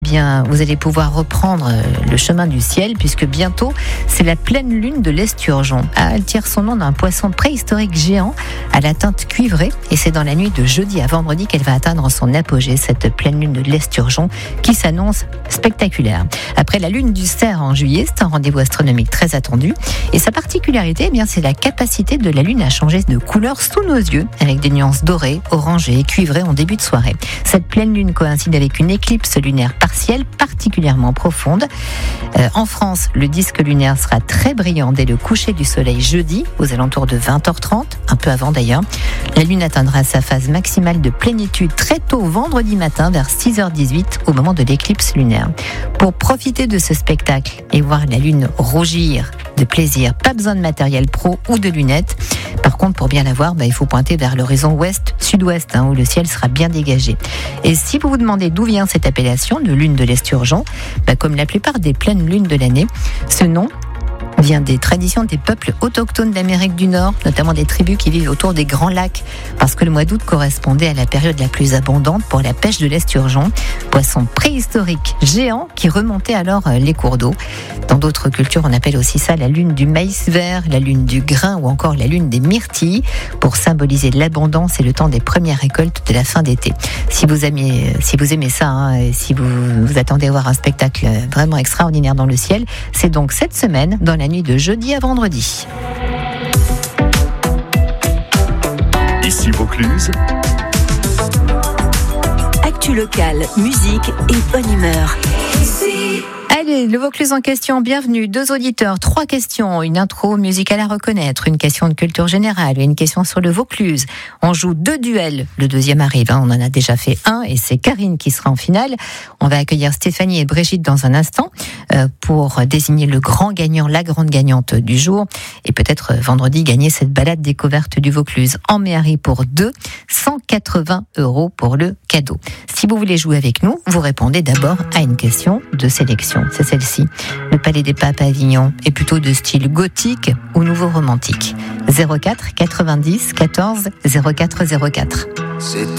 bien, vous allez pouvoir reprendre le chemin du ciel, puisque bientôt, c'est la pleine lune de l'Esturgeon. Elle tire son nom d'un poisson préhistorique géant à la teinte cuivrée, et c'est dans la nuit de jeudi à vendredi qu'elle va atteindre son apogée, cette pleine lune de l'Esturgeon, qui s'annonce spectaculaire. Après la lune du Cerf en juillet, c'est un rendez-vous astronomique très attendu, et sa particularité, eh bien, c'est la capacité de la lune à changer de couleur sous nos yeux, avec des nuances dorées, orangées et cuivrées en début de soirée. Cette pleine lune coïncide avec une éclipse lunaire partielle particulièrement profonde. En France, le disque lunaire sera très brillant dès le coucher du soleil jeudi, aux alentours de 20h30, un peu avant d'ailleurs. La lune atteindra sa phase maximale de plénitude très tôt vendredi matin, vers 6h18, au moment de l'éclipse lunaire. Pour profiter de ce spectacle et voir la lune rougir de plaisir, pas besoin de matériel pro ou de lunettes. Par contre, pour bien la voir, il faut pointer vers l'horizon ouest-sud-ouest, où le ciel sera bien dégagé. Et si vous vous demandez d'où vient cette appellation de lune de l'Esturgeon, comme la plupart des pleines lunes de l'année, ce nom vient des traditions des peuples autochtones d'Amérique du Nord, notamment des tribus qui vivent autour des grands lacs, parce que le mois d'août correspondait à la période la plus abondante pour la pêche de l'esturgeon, poisson préhistorique géant qui remontait alors les cours d'eau. Dans d'autres cultures, on appelle aussi ça la lune du maïs vert, la lune du grain ou encore la lune des myrtilles, pour symboliser l'abondance et le temps des premières récoltes de la fin d'été. Si vous aimez ça, et si vous attendez à voir un spectacle vraiment extraordinaire dans le ciel, c'est donc cette semaine, dans la nuit de jeudi à vendredi. Ici Vaucluse. Actu locale, musique et bonne humeur. Allez, le Vaucluse en question, bienvenue. 2 auditeurs, 3 questions, une intro musicale à reconnaître, une question de culture générale et une question sur le Vaucluse. On joue 2 duels, le deuxième arrive, on en a déjà fait un et c'est Karine qui sera en finale. On va accueillir Stéphanie et Brigitte dans un instant pour désigner le grand gagnant, la grande gagnante du jour et peut-être vendredi gagner cette balade découverte du Vaucluse en Méhari pour 2, 180 € pour le cadeau. Si vous voulez jouer avec nous, vous répondez d'abord à une question de sélection. C'est celle-ci. Le Palais des Papes à Avignon est plutôt de style gothique ou nouveau romantique. 04 90 14 04 04. C'est